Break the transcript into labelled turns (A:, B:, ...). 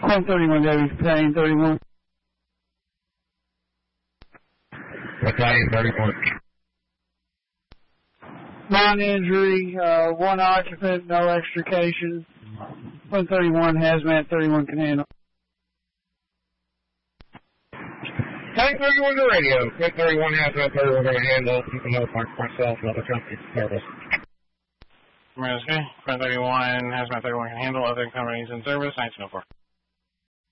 A: 131 Davies, Battalion 31.
B: Battalion 31.
A: Non-injury, one occupant, no extrication. 131 hazmat, 31 can handle.
B: Tank 31 to radio. Tank 31 hazmat, 31 can handle. You can notify myself and other companies service.
C: Okay, 31 hazmat, 31 can handle. Other companies in service, 1904.